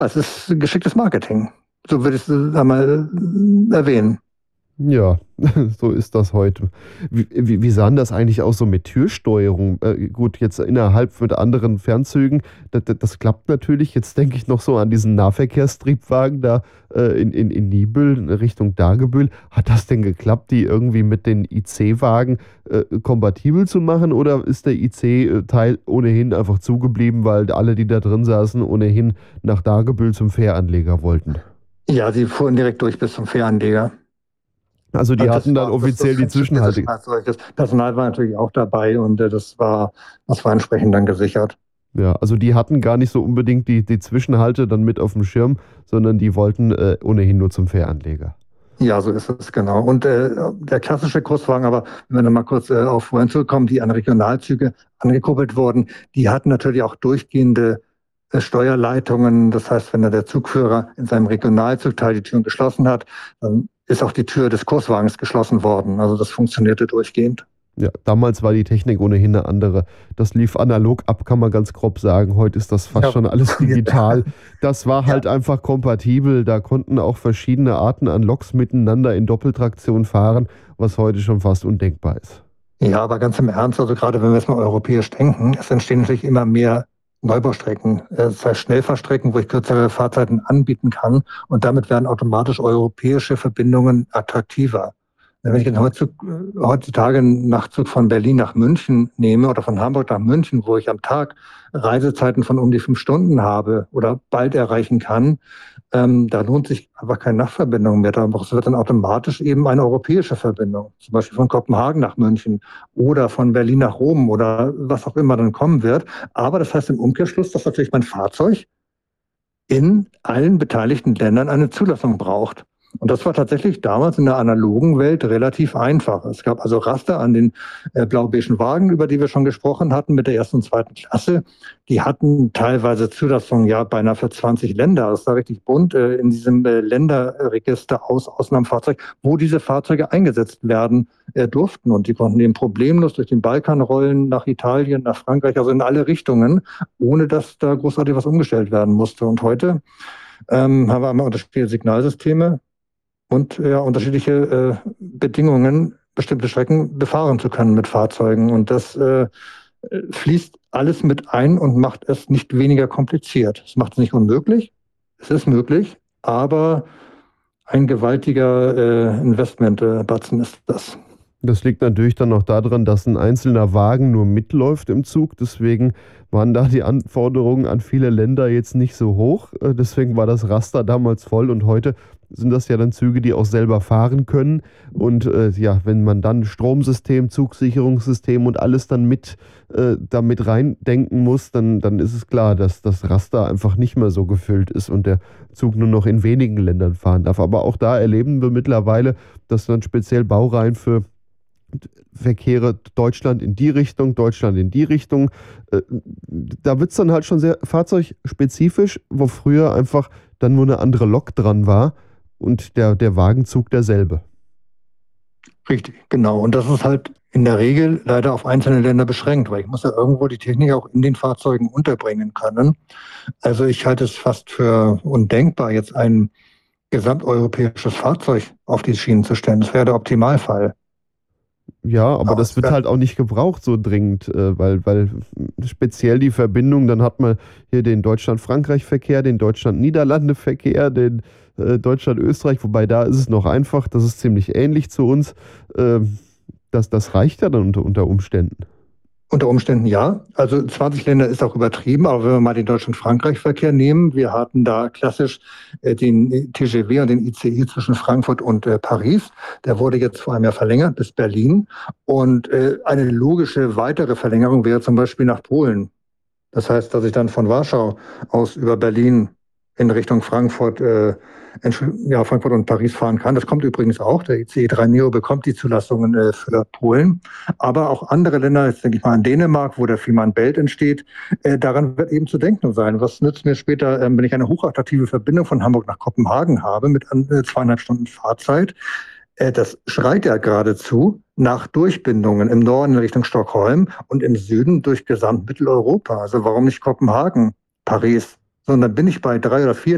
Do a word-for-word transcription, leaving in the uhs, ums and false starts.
Es ist geschicktes Marketing. So würde ich es einmal erwähnen. Ja, so ist das heute. Wie, wie, wie sah denn das eigentlich aus so mit Türsteuerung? Äh, gut, jetzt innerhalb mit anderen Fernzügen, das, das, das klappt natürlich. Jetzt denke ich noch so an diesen Nahverkehrstriebwagen da äh, in, in, in Nibel, in Richtung Dagebüll. Hat das denn geklappt, die irgendwie mit den I C-Wagen äh, kompatibel zu machen? Oder ist der I C-Teil ohnehin einfach zugeblieben, weil alle, die da drin saßen, ohnehin nach Dagebüll zum Fähranleger wollten? Ja, sie fuhren direkt durch bis zum Fähranleger. Also die Also hatten das dann war das, das offiziell die Fenster dieses Zwischenhalte. Fahrzeugs. Das Personal war natürlich auch dabei und äh, das war, das war entsprechend dann gesichert. Ja, also die hatten gar nicht so unbedingt die, die Zwischenhalte dann mit auf dem Schirm, sondern die wollten äh, ohnehin nur zum Fähranleger. Ja, so ist es genau. Und äh, der klassische Kurswagen, aber wenn wir noch mal kurz äh, auf vorhin zurückkommen, die an Regionalzüge angekuppelt wurden, die hatten natürlich auch durchgehende äh, Steuerleitungen. Das heißt, wenn da der Zugführer in seinem Regionalzugteil die Türen geschlossen hat, dann ist auch die Tür des Kurswagens geschlossen worden. Also das funktionierte durchgehend. Ja, damals war die Technik ohnehin eine andere. Das lief analog ab, kann man ganz grob sagen. Heute ist das fast Ja, schon alles digital. Das war ja. halt einfach kompatibel. Da konnten auch verschiedene Arten an Loks miteinander in Doppeltraktion fahren, was heute schon fast undenkbar ist. Ja, aber ganz im Ernst, also gerade wenn wir jetzt mal europäisch denken, es entstehen natürlich immer mehr Neubaustrecken, äh, das heißt Schnellfahrstrecken, wo ich kürzere Fahrzeiten anbieten kann und damit werden automatisch europäische Verbindungen attraktiver. Wenn ich den heutzutage einen Nachtzug von Berlin nach München nehme oder von Hamburg nach München, wo ich am Tag Reisezeiten von um die fünf Stunden habe oder bald erreichen kann, ähm, da lohnt sich einfach keine Nachtverbindung mehr. Es wird dann automatisch eben eine europäische Verbindung, zum Beispiel von Kopenhagen nach München oder von Berlin nach Rom oder was auch immer dann kommen wird. Aber das heißt im Umkehrschluss, dass natürlich mein Fahrzeug in allen beteiligten Ländern eine Zulassung braucht. Und das war tatsächlich damals in der analogen Welt relativ einfach. Es gab also Raster an den äh, blau-beigen Wagen, über die wir schon gesprochen hatten, mit der ersten und zweiten Klasse. Die hatten teilweise Zulassungen ja beinahe für zwanzig Länder. Das war richtig bunt äh, in diesem äh, Länderregister aus Ausnahmefahrzeug, wo diese Fahrzeuge eingesetzt werden äh, durften. Und die konnten eben problemlos durch den Balkan rollen, nach Italien, nach Frankreich, also in alle Richtungen, ohne dass da großartig was umgestellt werden musste. Und heute ähm, haben wir einmal unterschiedliche Signalsysteme und ja, unterschiedliche äh, Bedingungen, bestimmte Strecken befahren zu können mit Fahrzeugen. Und das äh, fließt alles mit ein und macht es nicht weniger kompliziert. Es macht es nicht unmöglich, es ist möglich, aber ein gewaltiger äh, Investmentbatzen ist das. Das liegt natürlich dann auch daran, dass ein einzelner Wagen nur mitläuft im Zug. Deswegen waren da die Anforderungen an viele Länder jetzt nicht so hoch. Äh, Deswegen war das Raster damals voll und heute sind das ja dann Züge, die auch selber fahren können. Und äh, ja, wenn man dann Stromsystem, Zugsicherungssystem und alles dann mit äh, damit reindenken muss, dann, dann ist es klar, dass das Raster einfach nicht mehr so gefüllt ist und der Zug nur noch in wenigen Ländern fahren darf. Aber auch da erleben wir mittlerweile, dass dann speziell Baureihen für Verkehre Deutschland in die Richtung, Deutschland in die Richtung. Äh, Da wird es dann halt schon sehr fahrzeugspezifisch, wo früher einfach dann nur eine andere Lok dran war und der, der Wagenzug derselbe. Richtig, genau. Und das ist halt in der Regel leider auf einzelne Länder beschränkt, weil ich muss ja irgendwo die Technik auch in den Fahrzeugen unterbringen können. Also ich halte es fast für undenkbar, jetzt ein gesamteuropäisches Fahrzeug auf die Schienen zu stellen. Das wäre der Optimalfall. Ja, aber Aber das es wird wär, halt auch nicht gebraucht so dringend, äh, weil, weil speziell die Verbindung, dann hat man hier den Deutschland-Frankreich-Verkehr, den Deutschland-Niederlande-Verkehr, den äh, Deutschland-Österreich, wobei da ist es noch einfach, das ist ziemlich ähnlich zu uns. Ähm, das, das reicht ja dann unter, unter Umständen. Unter Umständen ja. Also zwanzig Länder ist auch übertrieben, aber wenn wir mal den Deutschland-Frankreich-Verkehr nehmen, wir hatten da klassisch äh, den T G V und den I C E zwischen Frankfurt und äh, Paris. Der wurde jetzt vor einem Jahr verlängert bis Berlin. Und äh, eine logische weitere Verlängerung wäre zum Beispiel nach Polen. Das heißt, dass ich dann von Warschau aus über Berlin in Richtung Frankfurt, äh, ja, Frankfurt und Paris fahren kann. Das kommt übrigens auch. Der I C E drei Neo bekommt die Zulassungen äh, für Polen. Aber auch andere Länder, jetzt denke ich mal an Dänemark, wo der Fehmarn Belt entsteht, äh, daran wird eben zu denken sein. Was nützt mir später, äh, wenn ich eine hochattraktive Verbindung von Hamburg nach Kopenhagen habe mit äh, zweieinhalb Stunden Fahrzeit? Äh, das schreit ja geradezu nach Durchbindungen im Norden in Richtung Stockholm und im Süden durch gesamt Mitteleuropa. Also warum nicht Kopenhagen, Paris? Sondern bin ich bei drei oder vier